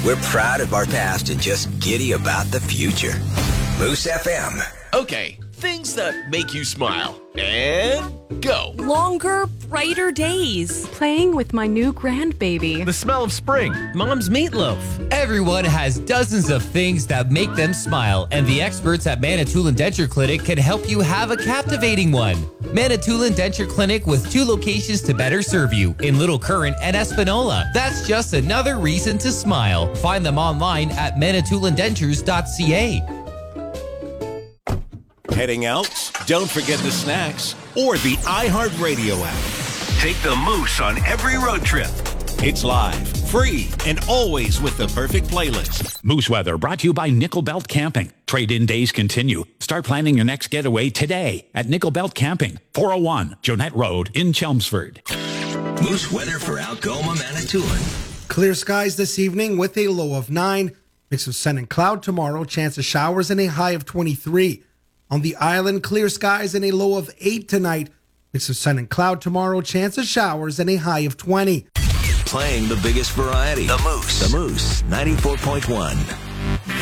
We're proud of our past and just giddy about the future. Moose FM. Okay, things that make you smile. And go. Longer, brighter days. Playing with my new grandbaby. The smell of spring. Mom's meatloaf. Everyone has dozens of things that make them smile, and the experts at Manitoulin Denture Clinic can help you have a captivating one. Manitoulin Denture Clinic with 2 locations to better serve you in Little Current and Espanola. That's just another reason to smile. Find them online at manitoulindentures.ca. Heading out? Don't forget the snacks or the iHeartRadio app. Take the Moose on every road trip. It's live, free, and always with the perfect playlist. Moose Weather brought to you by Nickel Belt Camping. Trade-in days continue. Start planning your next getaway today at Nickel Belt Camping, 401 Jonette Road in Chelmsford. Moose weather for Algoma, Manitoulin. Clear skies this evening with a low of 9. Mix of sun and cloud tomorrow. Chance of showers and a high of 23. On the island, clear skies and a low of 8 tonight. Mix of sun and cloud tomorrow. Chance of showers and a high of 20. Playing the biggest variety. The Moose. The Moose, 94.1.